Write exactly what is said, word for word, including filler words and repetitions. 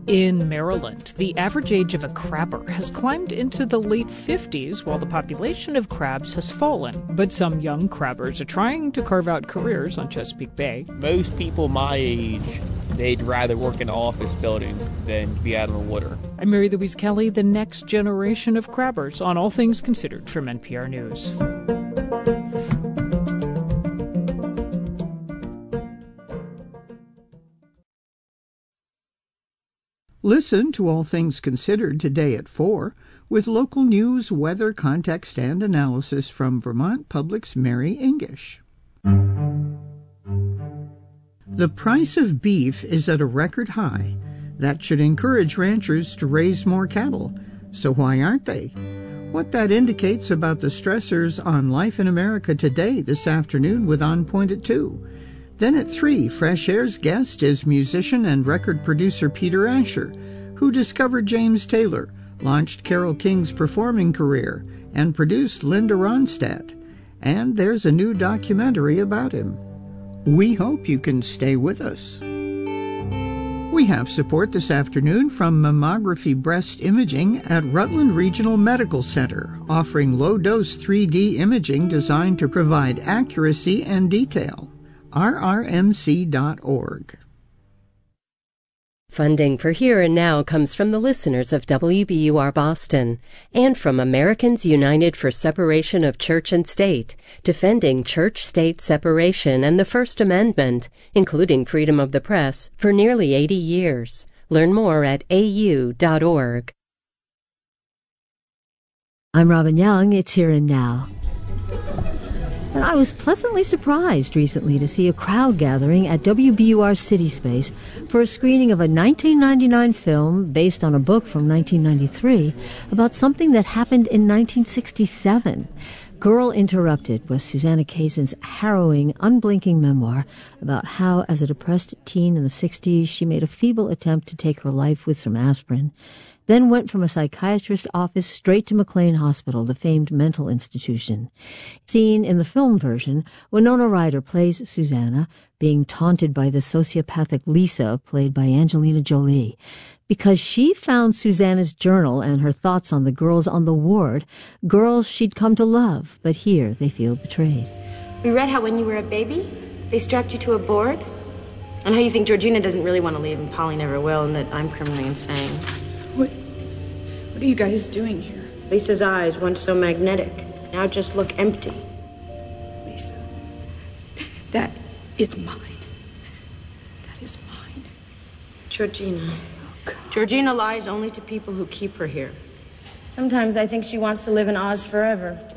In Maryland, the average age of a crabber has climbed into the late fifties while the population of crabs has fallen. But some young crabbers are trying to carve out careers on Chesapeake Bay. Most people my age, they'd rather work in an office building than be out on the water. I'm Mary Louise Kelly, the next generation of crabbers on All Things Considered from N P R News. Listen to All Things Considered today at four with local news, weather, context, and analysis from Vermont Public's Mary English. The price of beef is at a record high. That should encourage ranchers to raise more cattle. So why aren't they? What that indicates about the stressors on life in America today this afternoon with On Point at two. Then at three, Fresh Air's guest is musician and record producer Peter Asher, who discovered James Taylor, launched Carole King's performing career, and produced Linda Ronstadt. And there's a new documentary about him. We hope you can stay with us. We have support this afternoon from Mammography Breast Imaging at Rutland Regional Medical Center, offering low-dose three D imaging designed to provide accuracy and detail. R R M C dot org. Funding for Here and Now comes from the listeners of W B U R Boston and from Americans United for Separation of Church and State, defending church-state separation and the First Amendment, including freedom of the press, for nearly eighty years. Learn more at A U dot org. I'm Robin Young. It's Here and Now. And I was pleasantly surprised recently to see a crowd gathering at W B U R City Space for a screening of a nineteen ninety-nine film based on a book from nineteen ninety-three about something that happened in nineteen sixty-seven. Girl Interrupted was Susanna Kaysen's harrowing, unblinking memoir about how, as a depressed teen in the sixties, she made a feeble attempt to take her life with some aspirin, then went from a psychiatrist's office straight to McLean Hospital, the famed mental institution. Seen in the film version, Winona Ryder plays Susanna, being taunted by the sociopathic Lisa, played by Angelina Jolie. Because she found Susanna's journal and her thoughts on the girls on the ward, girls she'd come to love, but here they feel betrayed. We read how when you were a baby, they strapped you to a board, and how you think Georgina doesn't really want to leave and Polly never will, and that I'm criminally insane. What, what are you guys doing here? Lisa's eyes, once so magnetic, now just look empty. Lisa, that is mine. That is mine. Georgina. Oh, God. Georgina lies only to people who keep her here. Sometimes I think she wants to live in Oz forever.